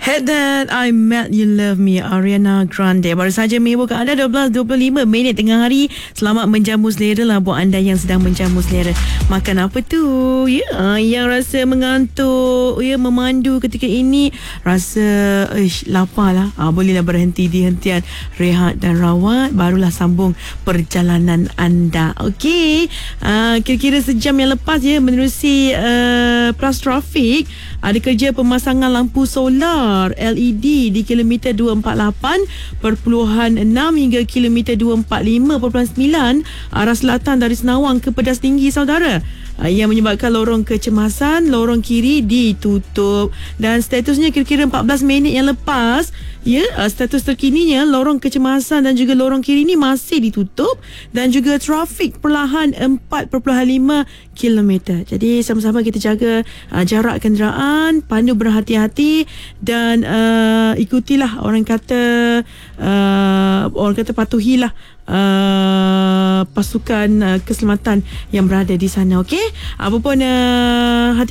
Had That I Met You Love Me, Ariana Grande. Baru saja mewah ke anda 12.25 minit tengah hari. Selamat menjamu selera lah buat anda yang sedang menjamu selera. Makan apa tu? Ya, yang rasa mengantuk, ya, memandu ketika ini, rasa lapar lah. Bolehlah berhenti di hentian, rehat dan rawat, barulah sambung perjalanan anda. Okey, kira-kira sejam yang lepas ya, menerusi Plus Traffic, ada kerja pemasangan lampu solar LED di kilometer 248.6 hingga kilometer 245.9 arah selatan dari Senawang ke Pedas Tinggi, saudara, yang menyebabkan lorong kecemasan, lorong kiri ditutup. Dan statusnya kira-kira 14 minit yang lepas, ya, status terkininya lorong kecemasan dan juga lorong kiri ni masih ditutup, dan juga trafik perlahan 4.5 km. Jadi sama-sama kita jaga jarak kenderaan, pandu berhati-hati, dan ikutilah orang kata patuhilah pasukan keselamatan yang berada di sana. Okey, apapun hati